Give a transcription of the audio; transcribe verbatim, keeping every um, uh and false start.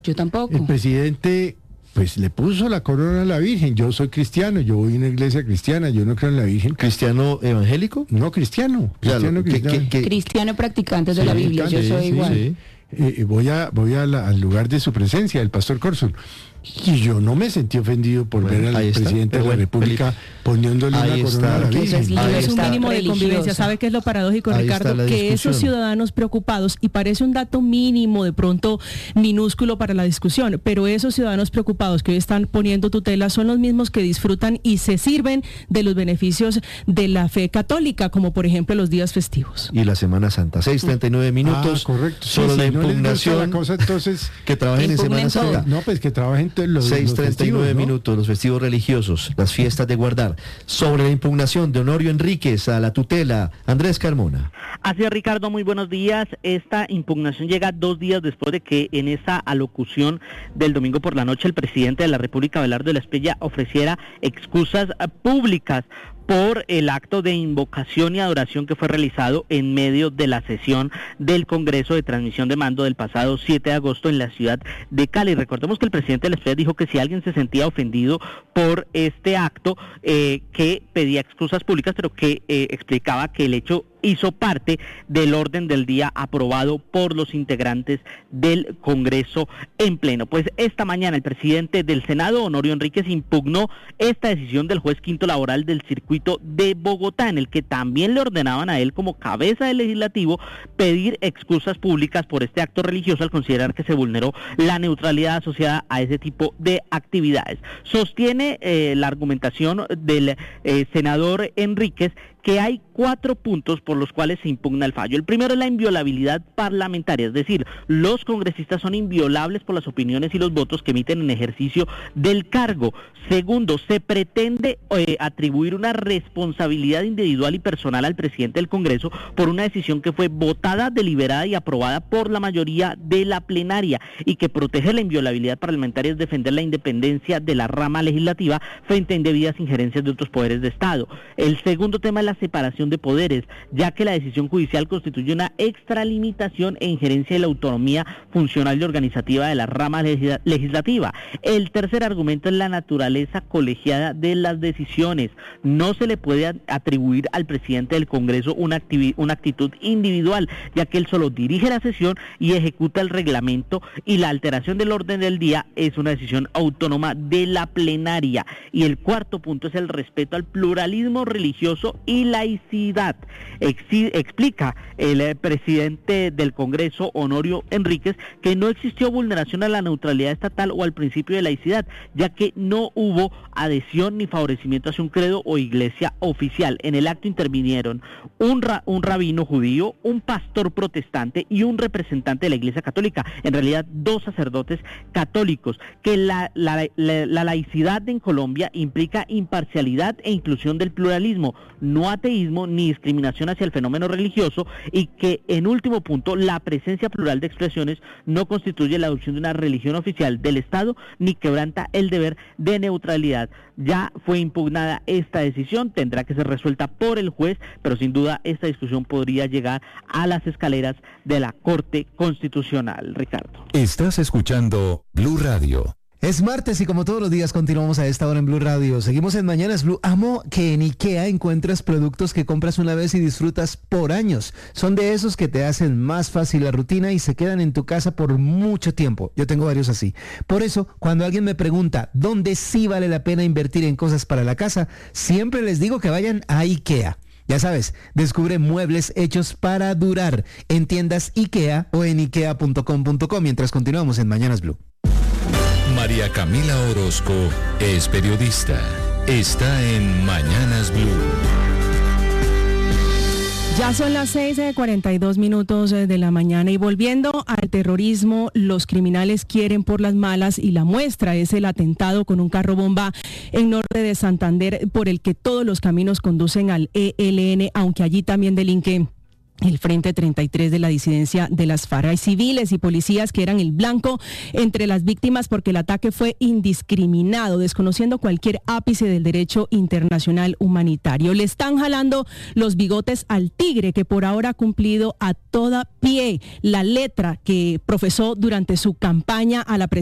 Yo tampoco. El presidente, pues, le puso la corona a la Virgen. Yo soy cristiano, yo voy a una iglesia cristiana, yo no creo en la Virgen. ¿Cristiano evangélico? No, cristiano. Cristiano, Claro, que- cristiano. que- que- Cristiano practicante de Sí, la Biblia, yo sí, soy sí, igual. sí. Eh, voy a, voy a la- al lugar de su presencia, el pastor Corson. Y yo no me sentí ofendido por Bueno, ver al ahí está. presidente Pero de la bueno, República Felipe, poniéndole ahí una corona está. a la Que eso es Virgen. Ahí Es un está. mínimo de religiosa. convivencia. ¿Sabe qué es lo paradójico, Ahí está Ricardo? la Que discusión. esos ciudadanos preocupados, y parece un dato mínimo, de pronto minúsculo para la discusión, pero esos ciudadanos preocupados que hoy están poniendo tutela son los mismos que disfrutan y se sirven de los beneficios de la fe católica, como por ejemplo los días festivos. Y la Semana Santa, seis treinta y nueve minutos. Ah, correcto. Sí, Solo si la no les gusta impugnación. la cosa, entonces, que trabajen en impugnen Semana todo. Santa. no, pues que trabajen todos los, seis los treinta y nueve festivos, ¿no? minutos, los festivos religiosos, las fiestas de guardar. Sobre la impugnación de Honorio Enríquez a la tutela, Andrés Carmona. Así es, Ricardo, muy buenos días. Esta impugnación llega dos días después de que en esa alocución del domingo por la noche el presidente de la República, Abelardo de la Espriella, ofreciera excusas eh, públicas por el acto de invocación y adoración que fue realizado en medio de la sesión del Congreso de Transmisión de Mando del pasado siete de agosto en la ciudad de Cali. Recordemos que el presidente de la Espriella dijo que si alguien se sentía ofendido por este acto, eh, que pedía excusas públicas, pero que eh, explicaba que el hecho hizo parte del orden del día aprobado por los integrantes del Congreso en pleno. Pues esta mañana el presidente del Senado, Honorio Enríquez, impugnó esta decisión del juez quinto laboral del circuito de Bogotá, en el que también le ordenaban a él como cabeza del legislativo pedir excusas públicas por este acto religioso al considerar que se vulneró la neutralidad asociada a ese tipo de actividades. Sostiene eh, la argumentación del eh, senador Enríquez que hay cuatro puntos por los cuales se impugna el fallo. El primero es la inviolabilidad parlamentaria, es decir, los congresistas son inviolables por las opiniones y los votos que emiten en ejercicio del cargo. Segundo, se pretende eh, atribuir una responsabilidad individual y personal al presidente del Congreso por una decisión que fue votada, deliberada y aprobada por la mayoría de la plenaria, y que proteger la inviolabilidad parlamentaria es defender la independencia de la rama legislativa frente a indebidas injerencias de otros poderes de Estado. El segundo tema es la separación de poderes, ya que la decisión judicial constituye una extralimitación e injerencia de la autonomía funcional y organizativa de la rama legisla- legislativa. El tercer argumento es la naturaleza colegiada de las decisiones. No se le puede a- atribuir al presidente del Congreso una, activi- una actitud individual, ya que él solo dirige la sesión y ejecuta el reglamento, y la alteración del orden del día es una decisión autónoma de la plenaria. Y el cuarto punto es el respeto al pluralismo religioso y laicidad. Exi- explica el eh, presidente del Congreso, Honorio Enríquez, que no existió vulneración a la neutralidad estatal o al principio de laicidad, ya que no hubo adhesión ni favorecimiento hacia un credo o iglesia oficial. En el acto intervinieron un, ra- un rabino judío, un pastor protestante y un representante de la Iglesia Católica, en realidad dos sacerdotes católicos. Que la, la, la, la laicidad en Colombia implica imparcialidad e inclusión del pluralismo, no ateísmo ni discriminación hacia el fenómeno religioso, y que, en último punto, la presencia plural de expresiones no constituye la adopción de una religión oficial del Estado ni quebranta el deber de neutralidad. Ya fue impugnada esta decisión, tendrá que ser resuelta por el juez, pero sin duda esta discusión podría llegar a las escaleras de la Corte Constitucional. Ricardo. Estás escuchando Blue Radio. Es martes y como todos los días continuamos a esta hora en Blue Radio. Seguimos en Mañanas Blue. Amo que en IKEA encuentras productos que compras una vez y disfrutas por años. Son de esos que te hacen más fácil la rutina y se quedan en tu casa por mucho tiempo. Yo tengo varios así. Por eso, cuando alguien me pregunta dónde sí vale la pena invertir en cosas para la casa, siempre les digo que vayan a IKEA. Ya sabes, descubre muebles hechos para durar en tiendas IKEA o en ikea punto com punto co mientras continuamos en Mañanas Blue. María Camila Orozco es periodista. Está en Mañanas Blue. Ya son las seis y cuarenta y dos minutos de la mañana, y volviendo al terrorismo, los criminales quieren por las malas, y la muestra es el atentado con un carro bomba en norte de Santander, por el que todos los caminos conducen al E L N, aunque allí también delinque el Frente treinta y tres de la disidencia de las FARC. Hay civiles y policías que eran el blanco entre las víctimas porque el ataque fue indiscriminado, desconociendo cualquier ápice del derecho internacional humanitario. Le están jalando los bigotes al tigre, que por ahora ha cumplido a toda pie la letra que profesó durante su campaña a la presidencia